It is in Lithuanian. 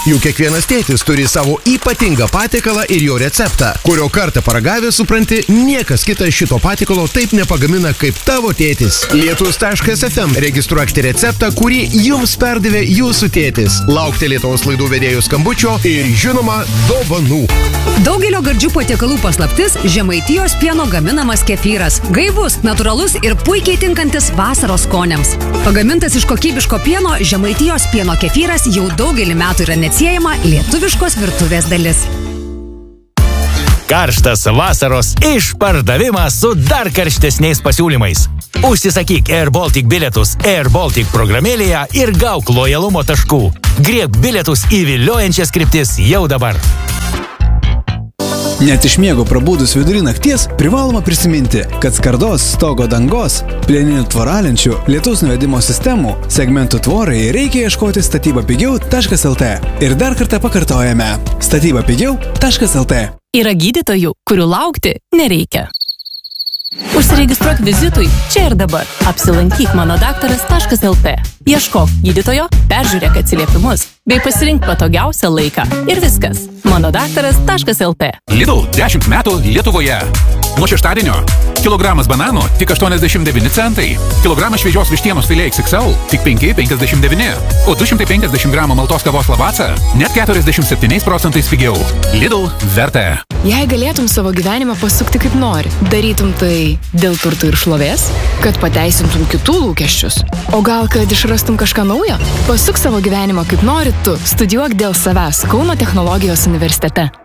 Juk kiekvienas tėtis turi savo ypatingą patiekalą ir jo receptą, kurio kartą paragavęs supranti, niekas kitas šito patiekalo taip nepagamina kaip tavo tėtis. Lietus.fm registruokite receptą, kurį jums perdavė jūsų tėtis. Laukite Lietuvos laidų vedėjų skambučio ir, žinoma, dovanų. Daugelio gardžių patiekalų paslaptis – Žemaitijos pieno gaminamas kefyras. Gaivus, natūralus ir puikiai tinkantis vasaros skoniams. Pagamintas iš kokybiško pieno, Žemaitijos pieno kefyras jau daugelį metų yra neatsiejama lietuviškos virtuvės dalis. Karštas vasaros išpardavimas su dar karštesniais pasiūlymais. Užsisakyk Air Baltic bilietus Air Baltic programėlėje ir gauk lojalumo taškų. Griebk bilietus į viliojančias kryptis jau dabar. Net iš miego prabudus vidury nakties privaloma prisiminti, kad skardos, stogo dangos, plieninių tvораlenčių, lietaus nuvedimo sistemų, segmentų tvorai reikia ieškoti statybapigiau.lt. Ir dar kartą pakartojame – statybapigiau.lt. Yra gydytojų, kurių laukti nereikia. Užsiregistruok vizitui čia ir dabar. Apsilankyk manodaktaras.lt. Ieškok gydytojo, peržiūrėk atsiliepimus bei pasirink patogiausią laiką. Ir viskas. manodaktaras.lt. Lidl 10 metų Lietuvoje. Nuo šeštadienio kilogramas bananų tik 89 centai, kilogramas šviežios vištienos filė XXL tik 5,59, o 250 gramų maltos kavos lavacą net 47% pigiau. Lidl verta. Jei galėtum savo gyvenimą pasukti kaip nori, darytum tai dėl turtų ir šlovės, kad pateisintum kitų lūkesčius, o gal kad išrastum kažką naujo? Pasuk savo gyvenimą kaip nori tu, studijuok dėl savęs Kauno technologijos universitete.